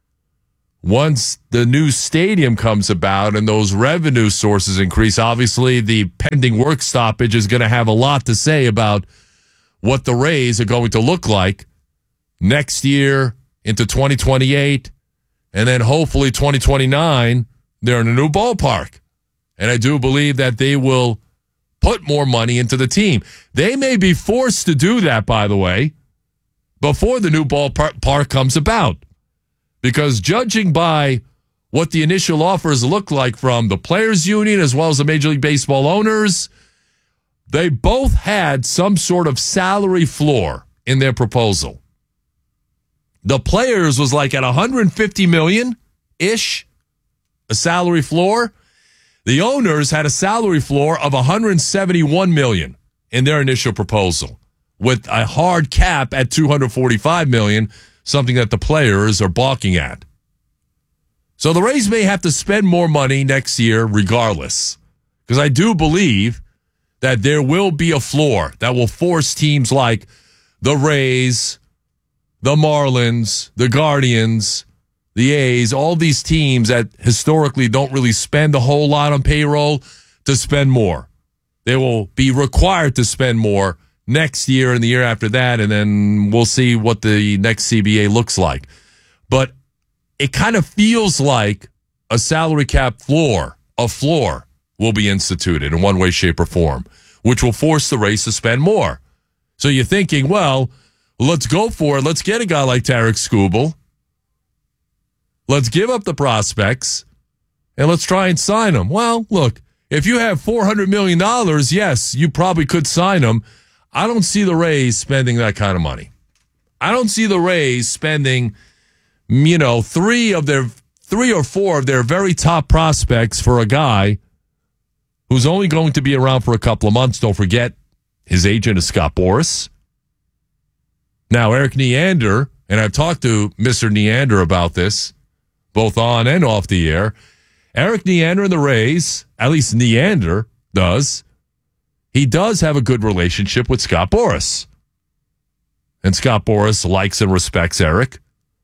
once the new stadium comes about and those revenue sources increase, obviously the pending work stoppage is going to have a lot to say about what the Rays are going to look like next year into twenty twenty-eight, and then hopefully twenty twenty-nine, they're in a new ballpark. And I do believe that they will put more money into the team. They may be forced to do that, by the way, before the new ballpark comes about. Because judging by what the initial offers look like from the players' union as well as the Major League Baseball owners, they both had some sort of salary floor in their proposal. The players was like at one hundred fifty million dollars-ish, a salary floor. The owners had a salary floor of one hundred seventy-one million dollars in their initial proposal, with a hard cap at two hundred forty-five million dollars, something that the players are balking at. So the Rays may have to spend more money next year regardless, because I do believe that there will be a floor that will force teams like the Rays, the Marlins, the Guardians, the A's, all these teams that historically don't really spend a whole lot on payroll to spend more. They will be required to spend more next year and the year after that, and then we'll see what the next C B A looks like. But it kind of feels like a salary cap floor, a floor, will be instituted in one way, shape, or form, which will force the Rays to spend more. So you're thinking, well, let's go for it. Let's get a guy like Tarik Skubal. Let's give up the prospects, and let's try and sign him. Well, look, if you have four hundred million dollars, yes, you probably could sign him. I don't see the Rays spending that kind of money. I don't see the Rays spending, you know, three of their three or four of their very top prospects for a guy who's only going to be around for a couple of months. Don't forget, his agent is Scott Boras. Now, Eric Neander, and I've talked to Mister Neander about this, both on and off the air. Eric Neander and the Rays, at least Neander does, he does have a good relationship with Scott Boras. And Scott Boras likes and respects Eric.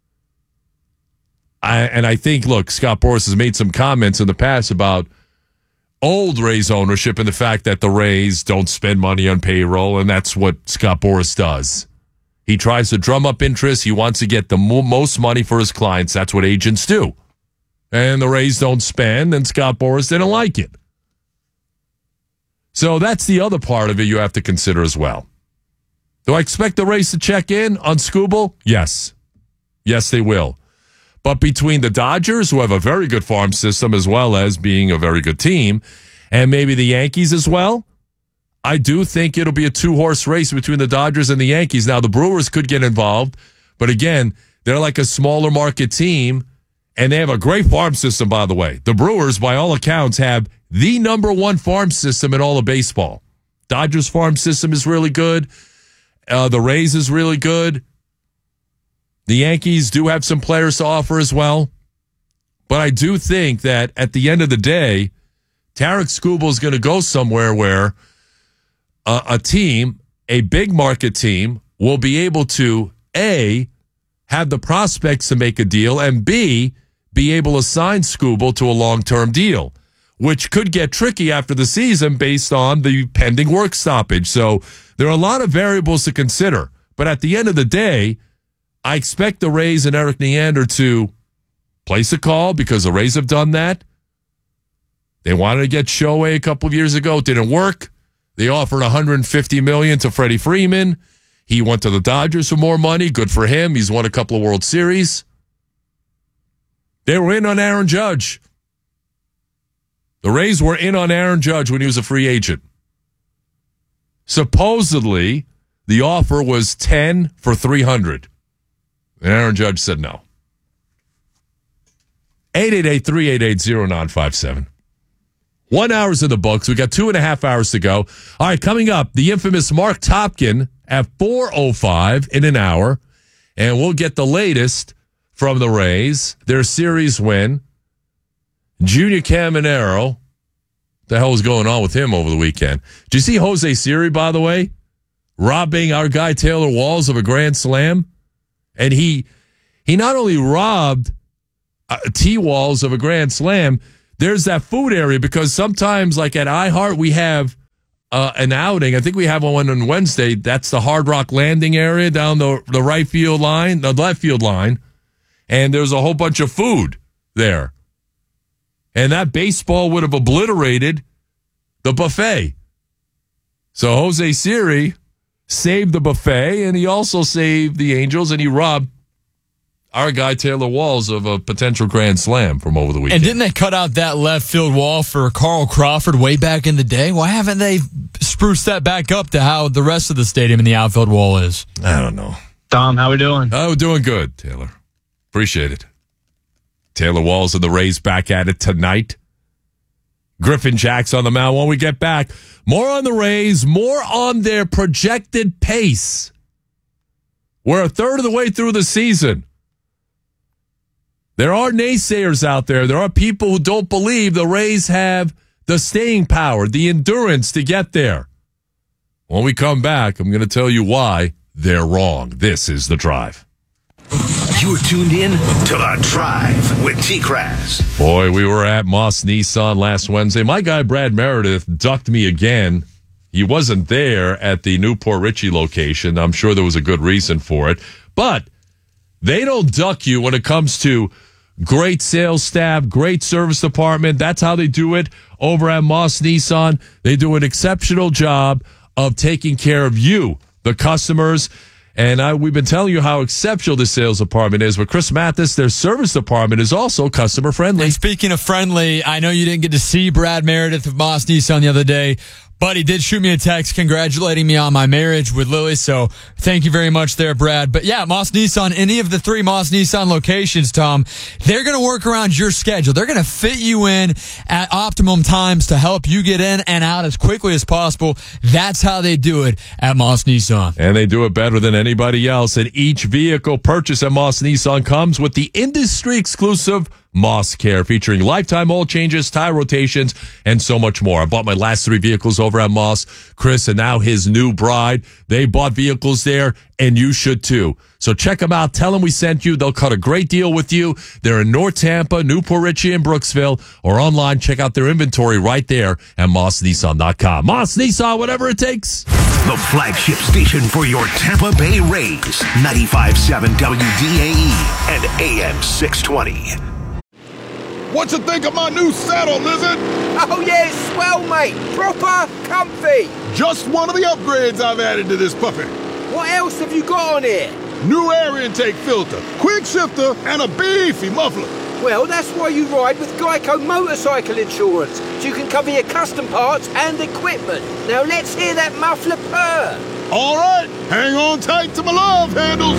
I, and I think, look, Scott Boras has made some comments in the past about old Rays ownership and the fact that the Rays don't spend money on payroll, and that's what Scott Boras does. He tries to drum up interest. He wants to get the mo- most money for his clients. That's what agents do. And the Rays don't spend, and Scott Boras didn't like it. So that's the other part of it you have to consider as well. Do I expect the Rays to check in on Skubal? Yes. Yes, they will. But between the Dodgers, who have a very good farm system as well as being a very good team, and maybe the Yankees as well, I do think it'll be a two-horse race between the Dodgers and the Yankees. Now, the Brewers could get involved, but again, they're like a smaller market team, and they have a great farm system, by the way. The Brewers, by all accounts, have the number one farm system in all of baseball. Dodgers farm system is really good. Uh, the Rays is really good. The Yankees do have some players to offer as well. But I do think that at the end of the day, Tarik Skubal is going to go somewhere where a, a team, a big market team, will be able to, A, have the prospects to make a deal, and B, be able to sign Skubal to a long-term deal, which could get tricky after the season based on the pending work stoppage. So there are a lot of variables to consider. But at the end of the day, I expect the Rays and Eric Neander to place a call, because the Rays have done that. They wanted to get Shohei a couple of years ago. It didn't work. They offered one hundred fifty million dollars to Freddie Freeman. He went to the Dodgers for more money. Good for him. He's won a couple of World Series. They were in on Aaron Judge. The Rays were in on Aaron Judge when he was a free agent. Supposedly, the offer was ten for three hundred. And Aaron Judge said no. eight eight eight, three eight eight, zero nine five seven. One hour's in the books. We got two and a half hours to go. All right, coming up, the infamous Mark Topkin at four oh five in an hour. And we'll get the latest from the Rays, their series win. Junior Caminero. What the hell was going on with him over the weekend? Did you see Jose Siri, by the way, robbing our guy Taylor Walls of a grand slam? And he he not only robbed uh, T. Walls of a grand slam, there's that food area, because sometimes, like at iHeart, we have uh, an outing. I think we have one on Wednesday. That's the Hard Rock Landing area down the, the right field line, the left field line. And there's a whole bunch of food there. And that baseball would have obliterated the buffet. So Jose Siri saved the buffet, and he also saved the Angels, and he robbed our guy Taylor Walls of a potential grand slam from over the weekend. And didn't they cut out that left field wall for Carl Crawford way back in the day? Why haven't they spruced that back up to how the rest of the stadium in the outfield wall is? I don't know. Tom, how we doing? Oh, doing good, Taylor. Appreciate it. Taylor Walls and the Rays back at it tonight. Griffin Jack's on the mound when we get back. More on the Rays, more on their projected pace. We're a third of the way through the season. There are naysayers out there. There are people who don't believe the Rays have the staying power, the endurance to get there. When we come back, I'm going to tell you why they're wrong. This is The Drive. You're tuned in to The Drive with T-Crass. Boy, we were at Moss Nissan last Wednesday. My guy Brad Meredith ducked me again. He wasn't there at the Newport Richie location. I'm sure there was a good reason for it. But they don't duck you when it comes to great sales staff, great service department. That's how they do it over at Moss Nissan. They do an exceptional job of taking care of you, the customers. And I, we've been telling you how exceptional the sales department is. But Chris Mathis, their service department is also customer friendly. And speaking of friendly, I know you didn't get to see Brad Meredith of Moss Nissan the other day, but he did shoot me a text congratulating me on my marriage with Lily. So thank you very much there, Brad. But yeah, Moss Nissan, any of the three Moss Nissan locations, Tom, they're going to work around your schedule. They're going to fit you in at optimum times to help you get in and out as quickly as possible. That's how they do it at Moss Nissan. And they do it better than anybody else. And each vehicle purchased at Moss Nissan comes with the industry exclusive Moss Care, featuring lifetime oil changes, tire rotations, and so much more. I bought my last three vehicles over at Moss. Chris and now his new bride, they bought vehicles there, and you should too. So check them out. Tell them we sent you. They'll cut a great deal with you. They're in North Tampa, Newport Richie, and Brooksville, or online. Check out their inventory right there at moss nissan dot com. Moss Nissan, whatever it takes. The flagship station for your Tampa Bay Rays, ninety-five point seven W D A E and A M six twenty. What you think of my new saddle, Lizard? Oh, yeah, it's swell, mate. Proper comfy. Just one of the upgrades I've added to this puppy. What else have you got on here? New air intake filter, quick shifter, and a beefy muffler. Well, that's why you ride with Geico Motorcycle Insurance, so you can cover your custom parts and equipment. Now let's hear that muffler purr. All right, hang on tight to my love handles.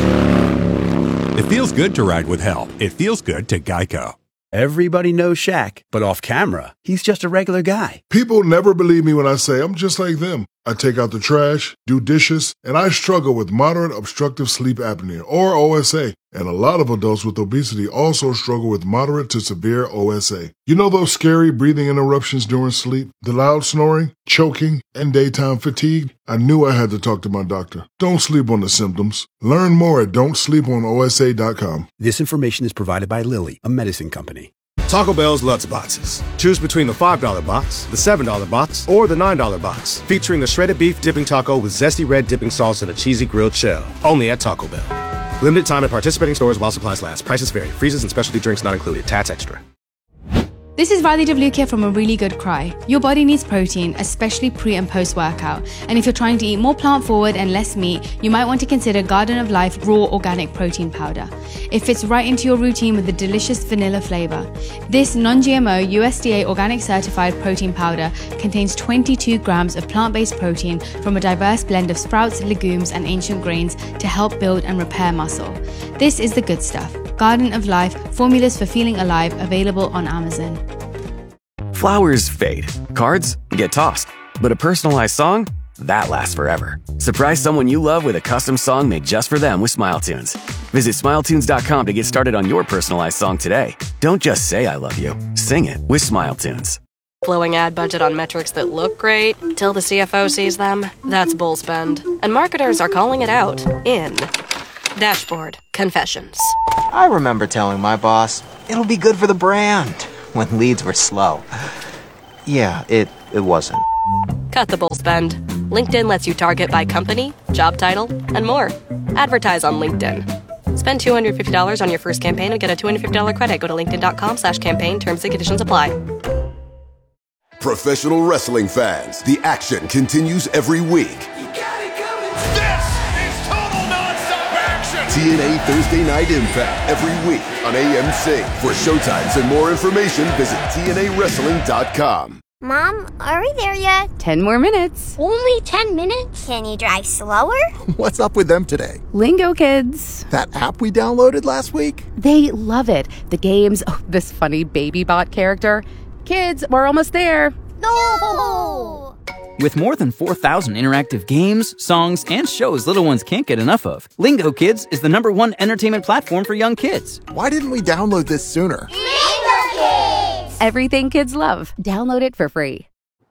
It feels good to ride with help. It feels good to Geico. Everybody knows Shaq, but off camera, he's just a regular guy. People never believe me when I say I'm just like them. I take out the trash, do dishes, and I struggle with moderate obstructive sleep apnea, or O S A. And a lot of adults with obesity also struggle with moderate to severe O S A. You know those scary breathing interruptions during sleep, the loud snoring, choking, and daytime fatigue? I knew I had to talk to my doctor. Don't sleep on the symptoms. Learn more at don't sleep on O S A dot com. This information is provided by Lilly, a medicine company. Taco Bell's Lutz Boxes. Choose between the five dollar box, the seven dollar box, or the nine dollar box, featuring the shredded beef dipping taco with zesty red dipping sauce and a cheesy grilled shell. Only at Taco Bell. Limited time at participating stores while supplies last. Prices vary. Freezes and specialty drinks not included. Tats extra. This is Riley Devluke here from A Really Good Cry. Your body needs protein, especially pre and post workout. And if you're trying to eat more plant forward and less meat, you might want to consider Garden of Life Raw Organic Protein Powder. It fits right into your routine with a delicious vanilla flavor. This non-G M O U S D A organic certified protein powder contains twenty-two grams of plant-based protein from a diverse blend of sprouts, legumes, and ancient grains to help build and repair muscle. This is the good stuff. Garden of Life, Formulas for Feeling Alive, available on Amazon. Flowers fade. Cards get tossed. But a personalized song? That lasts forever. Surprise someone you love with a custom song made just for them with SmileTunes. Visit Smile Tunes dot com to get started on your personalized song today. Don't just say I love you. Sing it with SmileTunes. Flowing ad budget on metrics that look great till the C F O sees them? That's bull spend. And marketers are calling it out in Dashboard Confessions. I remember telling my boss, it'll be good for the brand, when leads were slow. Yeah, it, it wasn't. Cut the bull spend. LinkedIn lets you target by company, job title, and more. Advertise on LinkedIn. Spend two hundred fifty dollars on your first campaign and get a two hundred fifty dollars credit. Go to linkedin.com slash campaign. Terms and conditions apply. Professional wrestling fans, the action continues every week. This is total nonstop action. T N A Thursday Night Impact every week on A M C. For showtimes and more information, visit T N A wrestling dot com. Mom, are we there yet? Ten more minutes. Only ten minutes? Can you drive slower? What's up with them today? Lingo Kids. That app we downloaded last week? They love it. The games, oh, this funny baby bot character. Kids, we're almost there. No! With more than four thousand interactive games, songs, and shows little ones can't get enough of, Lingo Kids is the number one entertainment platform for young kids. Why didn't we download this sooner? Lingo Kids! Everything kids love. Download it for free.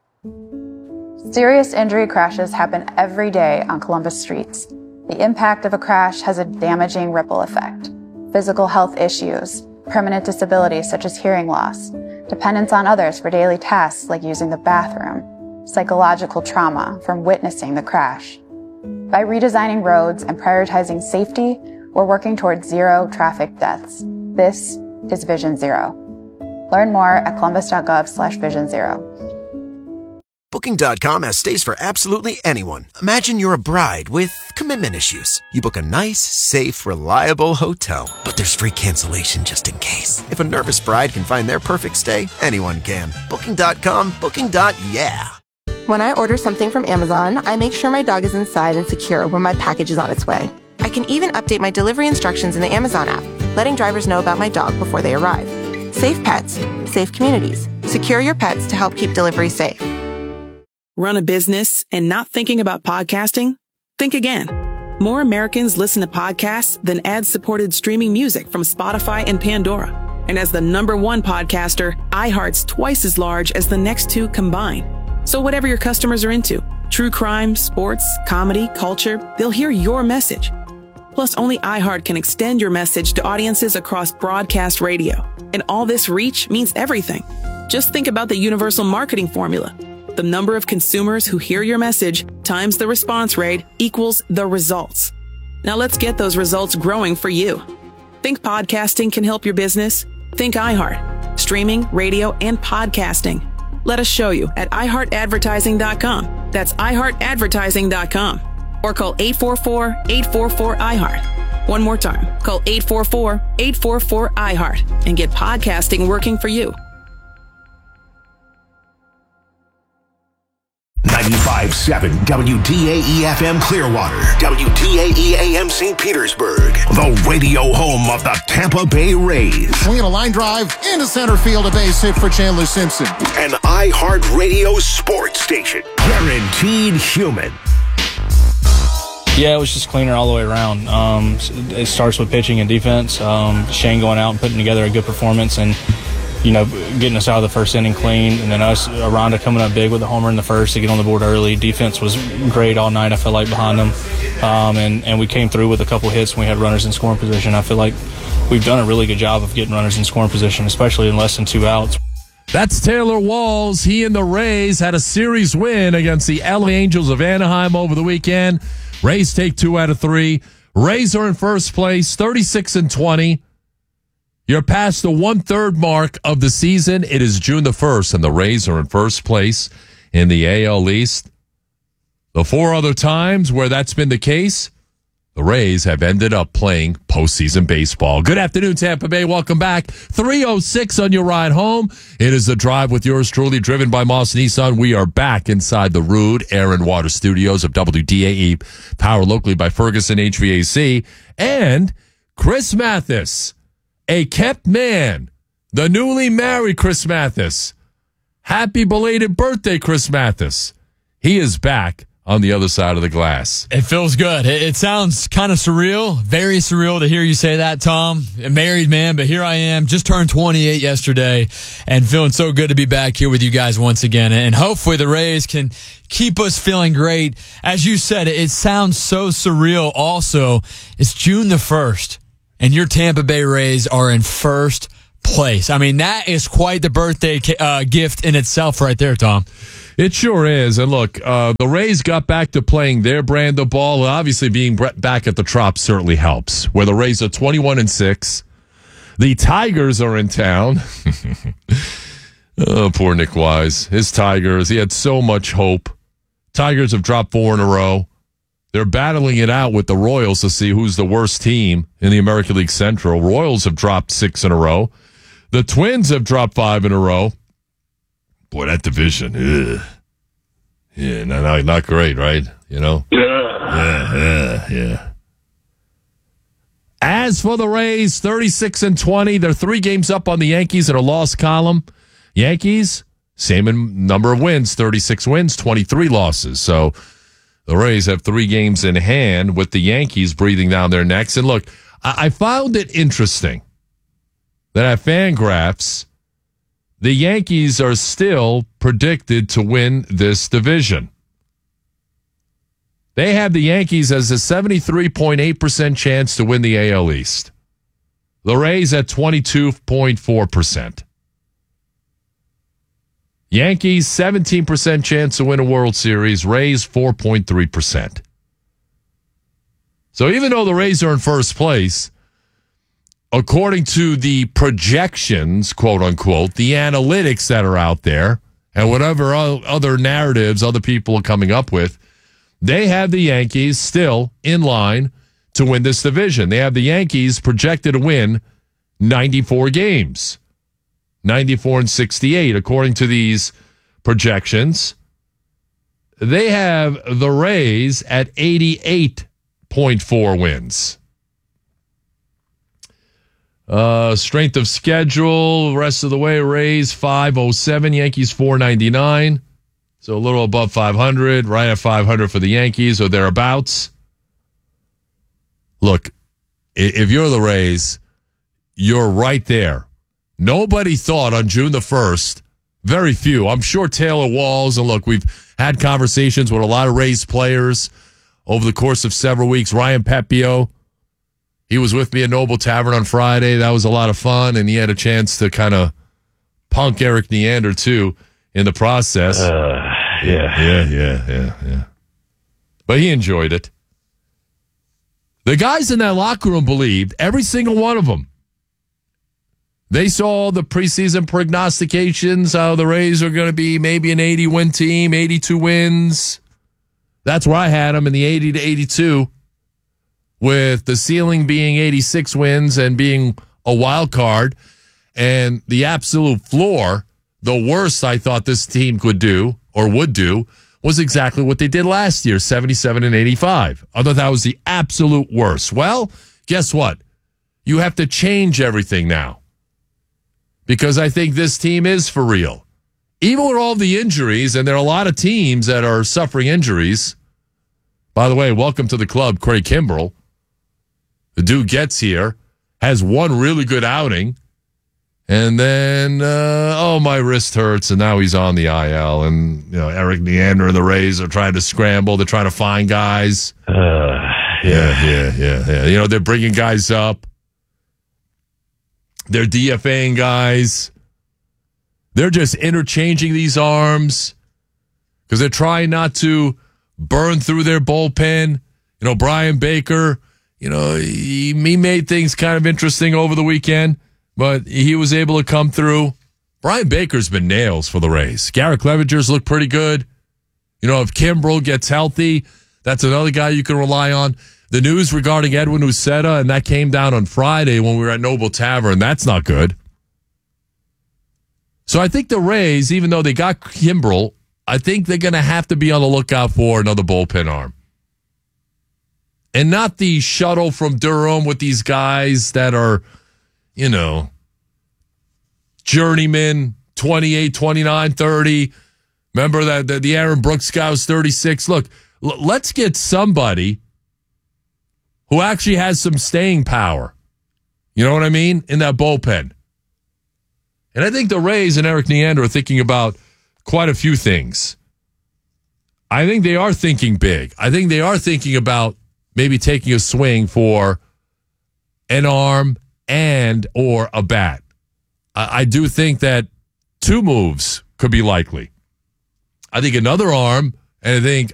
Serious injury crashes happen every day on Columbus streets. The impact of a crash has a damaging ripple effect. Physical health issues, permanent disabilities such as hearing loss, dependence on others for daily tasks like using the bathroom, psychological trauma from witnessing the crash. By redesigning roads and prioritizing safety, we're working towards zero traffic deaths. This is Vision Zero. Learn more at columbus.gov slash vision zero. Booking dot com has stays for absolutely anyone. Imagine you're a bride with commitment issues. You book a nice, safe, reliable hotel, but there's free cancellation just in case. If a nervous bride can find their perfect stay, anyone can. Booking dot com, booking. Yeah. When I order something from Amazon, I make sure my dog is inside and secure when my package is on its way. I can even update my delivery instructions in the Amazon app, letting drivers know about my dog before they arrive. Safe pets, safe communities. Secure your pets to help keep delivery safe. Run a business and not thinking about podcasting? Think again. More Americans listen to podcasts than ad-supported streaming music from Spotify and Pandora. And as the number one podcaster, iHeart's twice as large as the next two combined. So whatever your customers are into, true crime, sports, comedy, culture, they'll hear your message. Plus, only iHeart can extend your message to audiences across broadcast radio. And all this reach means everything. Just think about the universal marketing formula. The number of consumers who hear your message times the response rate equals the results. Now let's get those results growing for you. Think podcasting can help your business? Think iHeart. Streaming, radio, and podcasting. Let us show you at i heart advertising dot com. That's i heart advertising dot com. Or call eight four four, eight four four, I heart. One more time, call eight four four, eight four four, I heart and get podcasting working for you. ninety-five point seven W D A E F M Clearwater, W D A E A M Saint Petersburg, the radio home of the Tampa Bay Rays. Swinging a line drive into center field, a base hit for Chandler Simpson. An iHeartRadio sports station, guaranteed human. Yeah, it was just cleaner all the way around. Um, it starts with pitching and defense. Um, Shane going out and putting together a good performance and, you know, getting us out of the first inning clean. And then us, Aranda coming up big with a homer in the first to get on the board early. Defense was great all night, I felt like, behind them. Um, and, and we came through with a couple hits when we had runners in scoring position. I feel like we've done a really good job of getting runners in scoring position, especially in less than two outs. That's Taylor Walls. He and the Rays had a series win against the L A Angels of Anaheim over the weekend. Rays take two out of three. Rays are in first place, thirty-six and twenty. You're past the one-third mark of the season. It is June the first, and the Rays are in first place in the A L East. The four other times where that's been the case, the Rays have ended up playing postseason baseball. Good afternoon, Tampa Bay. Welcome back. three oh six on your ride home. It is The Drive with yours truly, driven by Moss Nissan. We are back inside the Rude Air and Water Studios of W D A E, powered locally by Ferguson H V A C. And Chris Mathis a kept man, the newly married Chris Mathis. Happy belated birthday, Chris Mathis. He is back on the other side of the glass. It feels good. It, it sounds kind of surreal, very surreal to hear you say that, Tom. A married man, but here I am, just turned twenty-eight yesterday, and feeling so good to be back here with you guys once again. And hopefully the Rays can keep us feeling great. As you said, it, it sounds so surreal also. It's June the first, and your Tampa Bay Rays are in first place. I mean, that is quite the birthday uh, gift in itself right there, Tom. It sure is. And look, uh, the Rays got back to playing their brand of ball. Obviously, being back at the Trop certainly helps. Where the Rays are twenty-one and six. The Tigers are in town. Oh, poor Nick Wise. His Tigers. He had so much hope. Tigers have dropped four in a row. They're battling it out with the Royals to see who's the worst team in the American League Central. Royals have dropped six in a row. The Twins have dropped five in a row. Boy, that division, ugh. Yeah, not, not, not great, right? You know? Yeah, yeah, yeah. As for the Rays, thirty-six and twenty, they're three games up on the Yankees in a loss column. Yankees, same in number of wins, thirty-six wins, twenty-three losses. So the Rays have three games in hand with the Yankees breathing down their necks. And look, I, I found it interesting that at Fangraphs, the Yankees are still predicted to win this division. They have the Yankees as a seventy-three point eight percent chance to win the A L East. The Rays at twenty-two point four percent. Yankees, seventeen percent chance to win a World Series. Rays, four point three percent. So even though the Rays are in first place, according to the projections, quote unquote, the analytics that are out there, and whatever other narratives other people are coming up with, they have the Yankees still in line to win this division. They have the Yankees projected to win ninety-four games, ninety-four and sixty-eight, according to these projections. They have the Rays at eighty-eight point four wins. Uh, strength of schedule, rest of the way, Rays five oh seven, Yankees four ninety-nine. So a little above five hundred, right at five hundred for the Yankees or thereabouts. Look, if you're the Rays, you're right there. Nobody thought on June the first, very few. I'm sure Taylor Walls, and look, we've had conversations with a lot of Rays players over the course of several weeks. Ryan Pepio, he was with me at Noble Tavern on Friday. That was a lot of fun, and he had a chance to kind of punk Eric Neander, too, in the process. Uh, yeah. Yeah, yeah, yeah, yeah. But he enjoyed it. The guys in that locker room believed, every single one of them. They saw the preseason prognostications, how the Rays are going to be maybe an eighty-win team, eighty-two wins. That's where I had them, in the eighty to eighty-two. With the ceiling being eighty-six wins and being a wild card, and the absolute floor, the worst I thought this team could do or would do, was exactly what they did last year, seventy-seven and eighty-five. I thought that was the absolute worst. Well, guess what? You have to change everything now, because I think this team is for real. Even with all the injuries, and there are a lot of teams that are suffering injuries. By the way, welcome to the club, Craig Kimbrell. The dude gets here, has one really good outing, and then, uh, oh, my wrist hurts, and now he's on the I L. And, you know, Eric Neander and the Rays are trying to scramble. They're trying to find guys. Uh, yeah, yeah, yeah, yeah. You know, they're bringing guys up. They're DFAing guys. They're just interchanging these arms because they're trying not to burn through their bullpen. You know, Brian Baker, you know, he, he made things kind of interesting over the weekend, but he was able to come through. Brian Baker's been nails for the Rays. Garrett Clevenger's looked pretty good. You know, if Kimbrell gets healthy, that's another guy you can rely on. The news regarding Edwin Uceta, and that came down on Friday when we were at Noble Tavern, that's not good. So I think the Rays, even though they got Kimbrell, I think they're going to have to be on the lookout for another bullpen arm. And not the shuttle from Durham with these guys that are, you know, journeyman, twenty-eight, twenty-nine, thirty. Remember that the, the Aaron Brooks guy was thirty-six. Look, l- let's get somebody who actually has some staying power. You know what I mean? In that bullpen. And I think the Rays and Eric Neander are thinking about quite a few things. I think they are thinking big. I think they are thinking about maybe taking a swing for an arm and or a bat. I, I do think that two moves could be likely. I think another arm, and I think